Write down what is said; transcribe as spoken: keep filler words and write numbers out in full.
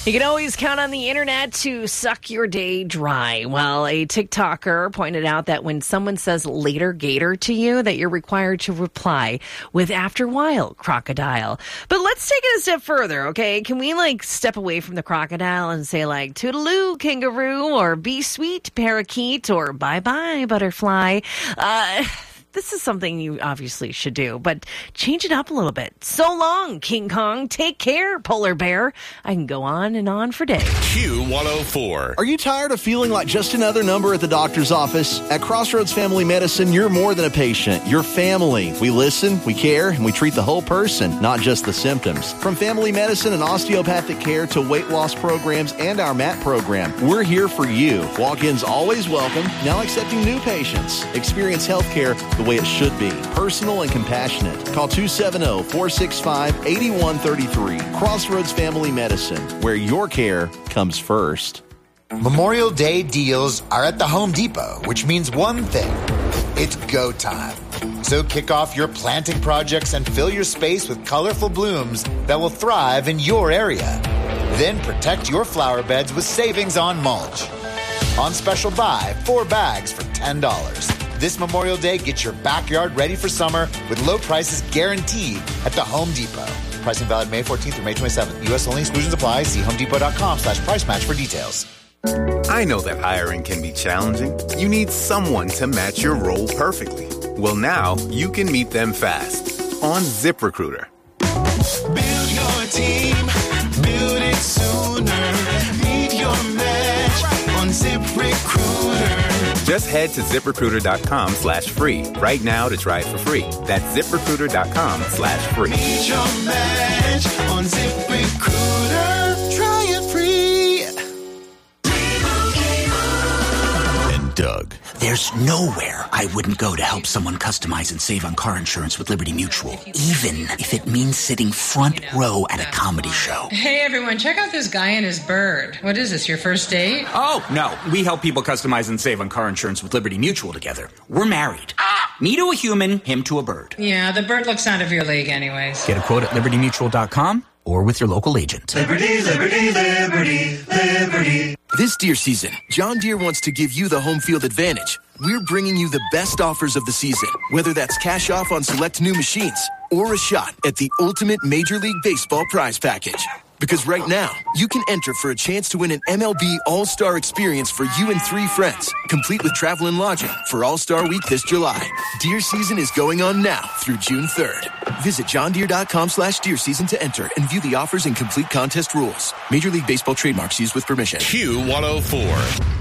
You can always count on the internet to suck your day dry. Well, a TikToker pointed out that when someone says later gator to you, that you're required to reply with after while crocodile. But let's take it a step further, okay? Can we like step away from the crocodile and say like toodaloo kangaroo or be sweet parakeet or bye bye butterfly? Uh... This is something you obviously should do, but change it up a little bit. So long, King Kong. Take care, polar bear. I can go on and on for days. Q one oh four. Are you tired of feeling like just another number at the doctor's office? At Crossroads Family Medicine, you're more than a patient. You're family. We listen, we care, and we treat the whole person, not just the symptoms. From family medicine and osteopathic care to weight loss programs and our M A T program, we're here for you. Walk-ins always welcome, now accepting new patients. Experience healthcare the way it should be. Personal and compassionate. Call two seven zero, four six five, eight one three three. Crossroads Family Medicine, where your care comes first. Memorial Day deals are at the Home Depot, which means one thing. It's go time. So kick off your planting projects and fill your space with colorful blooms that will thrive in your area. Then protect your flower beds with savings on mulch. On special buy, four bags for ten dollars. This Memorial Day, get your backyard ready for summer with low prices guaranteed at the Home Depot. Pricing valid May fourteenth through May twenty-seventh. U S only. Exclusions apply. See homedepot.com slash price match for details. I know that hiring can be challenging. You need someone to match your role perfectly. Well, now you can meet them fast on ZipRecruiter. Build your team. Build it sooner. Meet your match on ZipRecruiter. Just head to ZipRecruiter.com slash free right now to try it for free. That's ZipRecruiter.com slash free. Meet your match on ZipRecruiter. Try it free. And Doug. There's nowhere I wouldn't go to help someone customize and save on car insurance with Liberty Mutual, even if it means sitting front row at a comedy show. Hey, everyone, check out this guy and his bird. What is this, your first date? Oh, no. We help people customize and save on car insurance with Liberty Mutual together. We're married. Me to a human, him to a bird. Yeah, the bird looks out of your league anyways. Get a quote at liberty mutual dot com or with your local agent. Liberty, liberty, liberty, liberty. This deer season, John Deere wants to give you the home field advantage. We're bringing you the best offers of the season, whether that's cash off on select new machines or a shot at the ultimate Major League Baseball prize package. Because right now, you can enter for a chance to win an M L B All-Star experience for you and three friends, complete with travel and lodging for All-Star Week this July. Deer season is going on now through June third. Visit johndeere.com slash deer season to enter and view the offers and complete contest rules. Major League Baseball trademarks used with permission. Q one oh four.